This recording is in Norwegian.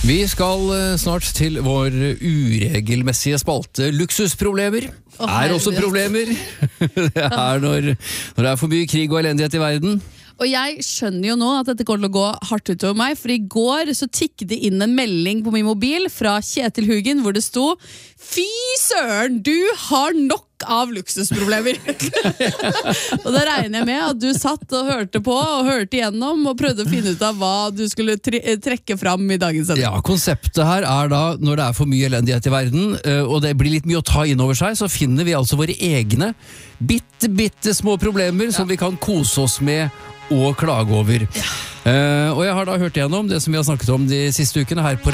Vi skal snart til vår uregelmessige spalte Luksusproblemer. Også problemer. Det når det for mye krig og elendighet i verden. Og jeg skjønner jo nå at dette kommer til å gå hardt utover meg, for i går så tikket det inn en melding på min mobil fra Kjetil Hugen, hvor det sto: Fy søren, du har nok av luksusproblemer. Og da regner jeg med at du satt og hørte på og hørte igjennom og prøvde å finne ut av hva du skulle trekke fram i dagens sending. Ja, konseptet her da, når det for mye elendighet i verden, og det blir litt mye å ta inn over seg, så finner vi altså våre egne bitte små problemer som vi kan kose oss med og klage over. Og jeg har da hørt igjennom det som vi har snakket om de siste ukene her på